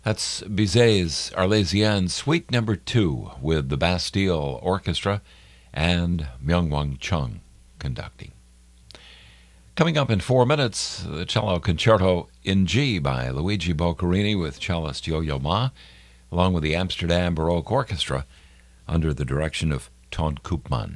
That's Bizet's Arlésienne Suite Number 2 with the Bastille Orchestra and Myung-Whun Chung conducting. Coming up in 4 minutes, the cello concerto in G by Luigi Boccherini with cellist Yo-Yo Ma, along with the Amsterdam Baroque Orchestra under the direction of Ton Koopman.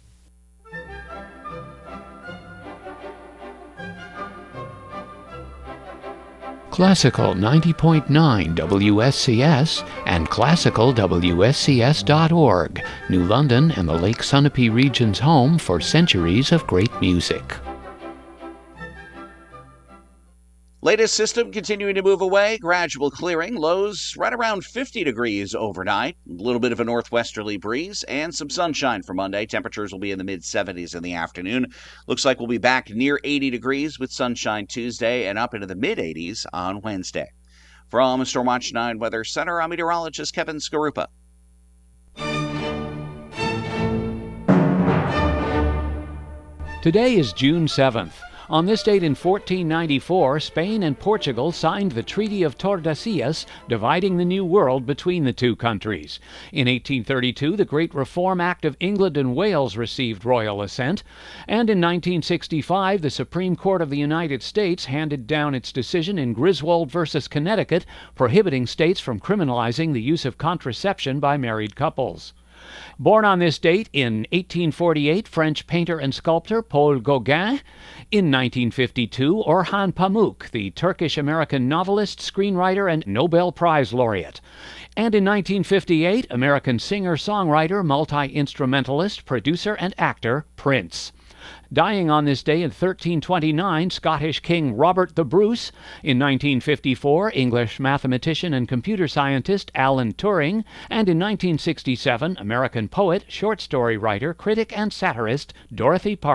Classical 90.9 WSCS and classicalwscs.org, New London and the Lake Sunapee region's home for centuries of great music. Latest system continuing to move away, gradual clearing, lows right around 50 degrees overnight, a little bit of a northwesterly breeze, and some sunshine for Monday. Temperatures will be in the mid-70s in the afternoon. Looks like we'll be back near 80 degrees with sunshine Tuesday and up into the mid-80s on Wednesday. From Stormwatch 9 Weather Center, I'm meteorologist Kevin Skarupa. Today is June 7th. On this date in 1494, Spain and Portugal signed the Treaty of Tordesillas, dividing the New World between the two countries. In 1832, the Great Reform Act of England and Wales received royal assent, and in 1965, the Supreme Court of the United States handed down its decision in Griswold versus Connecticut, prohibiting states from criminalizing the use of contraception by married couples. Born on this date in 1848, French painter and sculptor Paul Gauguin. In 1952, Orhan Pamuk, the Turkish-American novelist, screenwriter, and Nobel Prize laureate. And in 1958, American singer-songwriter, multi-instrumentalist, producer, and actor Prince. Dying on this day in 1329, Scottish King Robert the Bruce. In 1954, English mathematician and computer scientist Alan Turing. And in 1967, American poet, short story writer, critic, and satirist Dorothy Parker.